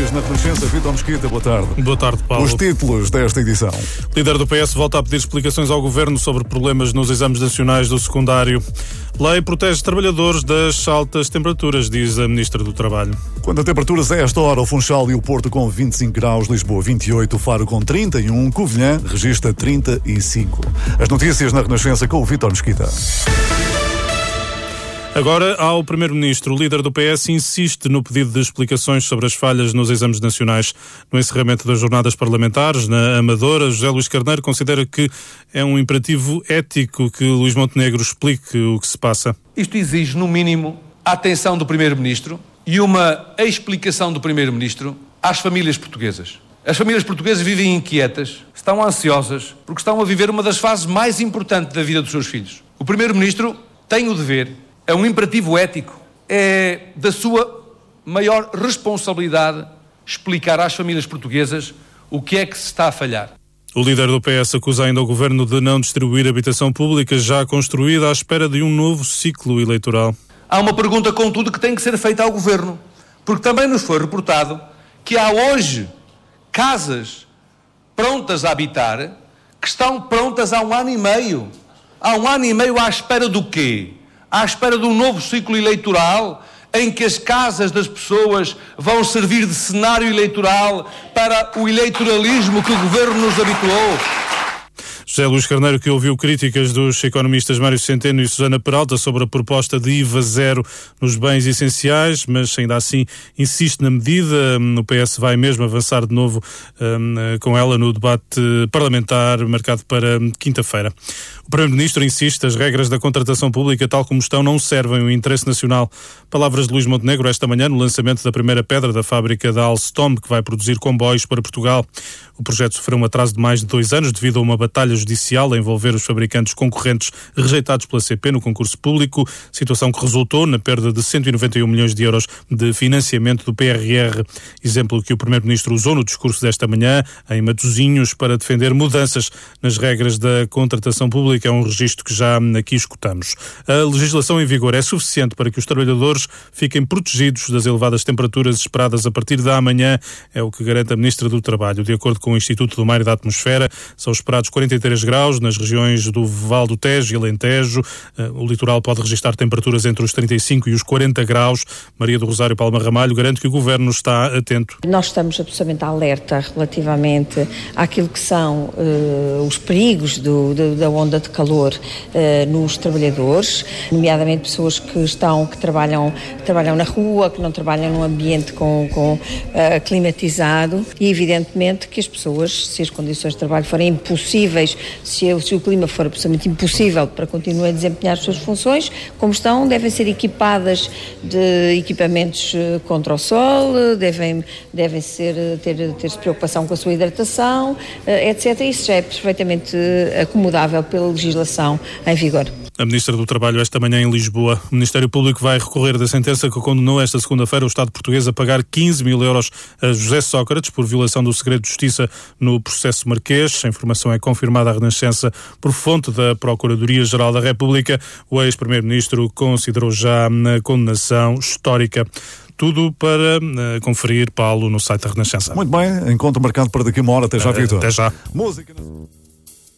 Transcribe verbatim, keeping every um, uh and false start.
Notícias na Renascença. Vítor Mesquita, boa tarde. Boa tarde, Paulo. Os títulos desta edição. O líder do P S volta a pedir explicações ao Governo sobre problemas nos exames nacionais do secundário. Lei protege trabalhadores das altas temperaturas, diz a Ministra do Trabalho. Quanto a temperaturas, a esta hora, o Funchal e o Porto com vinte e cinco graus, Lisboa vinte e oito, Faro com trinta e um, Covilhã registra trinta e cinco. As notícias na Renascença com o Vítor Mesquita. Agora, ao Primeiro-Ministro, o líder do P S insiste no pedido de explicações sobre as falhas nos exames nacionais. No encerramento das jornadas parlamentares, na Amadora, José Luís Carneiro considera que é um imperativo ético que Luís Montenegro explique o que se passa. Isto exige, no mínimo, a atenção do Primeiro-Ministro e uma explicação do Primeiro-Ministro às famílias portuguesas. As famílias portuguesas vivem inquietas, estão ansiosas, porque estão a viver uma das fases mais importantes da vida dos seus filhos. O Primeiro-Ministro tem o dever, é um imperativo ético, é da sua maior responsabilidade explicar às famílias portuguesas o que é que se está a falhar. O líder do P S acusa ainda o Governo de não distribuir habitação pública já construída à espera de um novo ciclo eleitoral. Há uma pergunta, contudo, que tem que ser feita ao Governo, porque também nos foi reportado que há hoje casas prontas a habitar que estão prontas há um ano e meio. Há um ano e meio à espera do quê? À espera de um novo ciclo eleitoral em que as casas das pessoas vão servir de cenário eleitoral para o eleitoralismo que o Governo nos habituou. José Luís Carneiro, que ouviu críticas dos economistas Mário Centeno e Susana Peralta sobre a proposta de I V A zero nos bens essenciais, mas ainda assim insiste na medida. O P S vai mesmo avançar de novo um, com ela no debate parlamentar marcado para quinta-feira. O Primeiro-Ministro insiste, as regras da contratação pública, tal como estão, não servem o interesse nacional. Palavras de Luís Montenegro esta manhã no lançamento da primeira pedra da fábrica da Alstom, que vai produzir comboios para Portugal. O projeto sofreu um atraso de mais de dois anos devido a uma batalha judicial a envolver os fabricantes concorrentes rejeitados pela C P no concurso público, situação que resultou na perda de cento e noventa e um milhões de euros de financiamento do P R R. Exemplo que o Primeiro-Ministro usou no discurso desta manhã em Matosinhos para defender mudanças nas regras da contratação pública. É um registro que já aqui escutamos. A legislação em vigor é suficiente para que os trabalhadores fiquem protegidos das elevadas temperaturas esperadas a partir da amanhã, é o que garante a Ministra do Trabalho. De acordo com o Instituto do Mar e da Atmosfera, são esperados quarenta e três graus nas regiões do Val do Tejo e Alentejo. O litoral pode registrar temperaturas entre os trinta e cinco e os quarenta graus. Maria do Rosário Palma Ramalho garante que o Governo está atento. Nós estamos absolutamente alerta relativamente àquilo que são uh, os perigos do, do, da onda de calor uh, nos trabalhadores, nomeadamente pessoas que estão, que trabalham, trabalham na rua, que não trabalham num ambiente com, com, uh, climatizado, e evidentemente que as pessoas, se as condições de trabalho forem impossíveis, se, se o clima for absolutamente impossível para continuar a desempenhar as suas funções, como estão, devem ser equipadas de equipamentos contra o sol, devem, devem ser, ter, ter preocupação com a sua hidratação, uh, etcétera. Isso já é perfeitamente acomodável pela legislação em vigor. A Ministra do Trabalho esta manhã em Lisboa. O Ministério Público vai recorrer da sentença que condenou esta segunda-feira o Estado português a pagar quinze mil euros a José Sócrates por violação do segredo de justiça no processo Marquês. A informação é confirmada à Renascença por fonte da Procuradoria-Geral da República. O ex-primeiro-ministro considerou já a condenação histórica. Tudo para uh, conferir, Paulo, no site da Renascença. Muito bem, encontro marcado para daqui a uma hora. Até já, Vítor. Até já. Música.